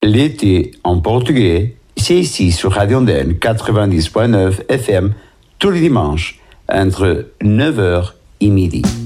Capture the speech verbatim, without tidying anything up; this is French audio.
L'été en portugais, c'est ici sur Radio Andenne quatre-vingt-dix point neuf F M tous les dimanches entre neuf heures et midi.